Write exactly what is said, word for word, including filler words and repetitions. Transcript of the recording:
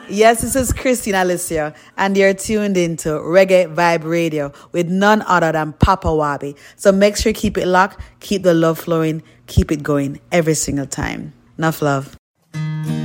Yes, this is Christina Alicia, and you're tuned into Reggae Vibe Radio with none other than Papa Wabi. So make sure you keep it locked, keep the love flowing, keep it going every single time. Enough love.